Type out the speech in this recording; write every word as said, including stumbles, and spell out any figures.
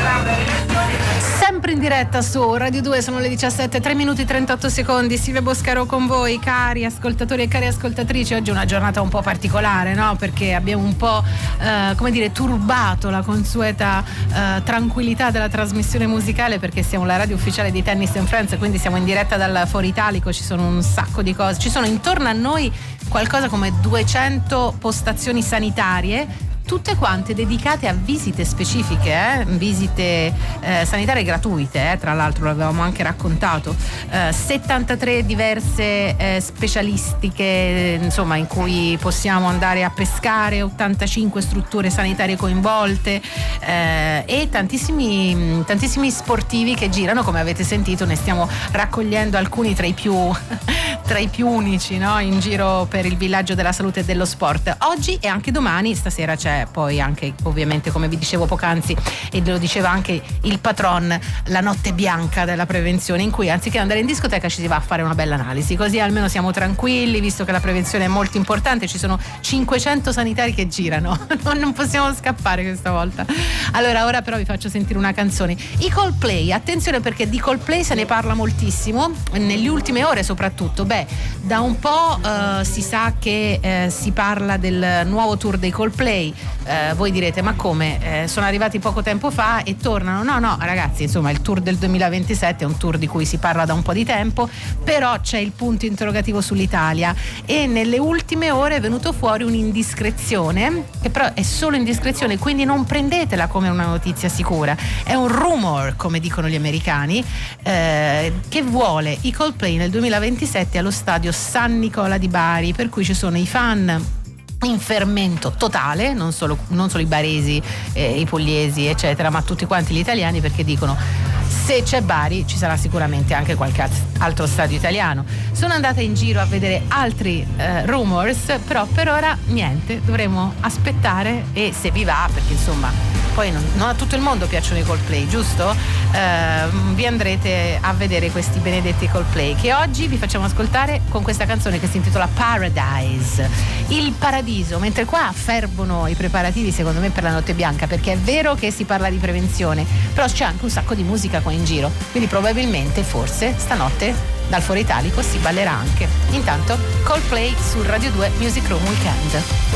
Sempre in diretta su Radio due, sono le diciassette, tre minuti e trentotto secondi. Silvia Boscaro con voi, cari ascoltatori e cari ascoltatrici. Oggi è una giornata un po' particolare, no? Perché abbiamo un po' eh, come dire turbato la consueta eh, tranquillità della trasmissione musicale, perché siamo la radio ufficiale di Tennis and Friends, quindi siamo in diretta dal Foro Italico, ci sono un sacco di cose, ci sono intorno a noi qualcosa come duecento postazioni sanitarie, tutte quante dedicate a visite specifiche, eh? visite eh, sanitarie gratuite, eh? tra l'altro l'avevamo anche raccontato, eh, settantatré diverse eh, specialistiche, insomma, in cui possiamo andare a pescare, ottantacinque strutture sanitarie coinvolte eh, e tantissimi, tantissimi sportivi che girano, come avete sentito. Ne stiamo raccogliendo alcuni tra i più tra i più unici, no? In giro per il villaggio della salute e dello sport. Oggi e anche domani, stasera c'è poi anche, ovviamente, come vi dicevo poc'anzi, e lo diceva anche il patron, la notte bianca della prevenzione, in cui anziché andare in discoteca ci si va a fare una bella analisi, così almeno siamo tranquilli, visto che la prevenzione è molto importante. Ci sono cinquecento sanitari che girano, non possiamo scappare questa volta. Allora, ora però vi faccio sentire una canzone, i Coldplay. Attenzione, perché di Coldplay se ne parla moltissimo nelle ultime ore, soprattutto. Beh, da un po' eh, si sa che eh, si parla del nuovo tour dei Coldplay. Eh, voi direte, ma come? Eh, sono arrivati poco tempo fa e tornano? No, no, ragazzi, insomma, il tour del duemilaventisette è un tour di cui si parla da un po' di tempo, però c'è il punto interrogativo sull'Italia, e nelle ultime ore è venuto fuori un'indiscrezione, che però è solo indiscrezione, quindi non prendetela come una notizia sicura. È un rumor, come dicono gli americani, eh, che vuole i Coldplay nel duemilaventisette allo stadio San Nicola di Bari, per cui ci sono i fan in fermento totale, non solo, non solo i baresi, eh, i pugliesi eccetera, ma tutti quanti gli italiani, perché dicono: se c'è Bari ci sarà sicuramente anche qualche altro stadio italiano. Sono andata in giro a vedere altri eh, rumors, però per ora niente, dovremo aspettare, e se vi va, perché insomma poi non, non a tutto il mondo piacciono i Coldplay, giusto? Eh, vi andrete a vedere questi benedetti Coldplay, che oggi vi facciamo ascoltare con questa canzone che si intitola Paradise, il paradiso, mentre qua fervono i preparativi secondo me per la notte bianca, perché è vero che si parla di prevenzione, però c'è anche un sacco di musica qua in giro, quindi probabilmente, forse, stanotte dal Foro Italico si ballerà anche. Intanto Coldplay su Radio due Music Room Weekend.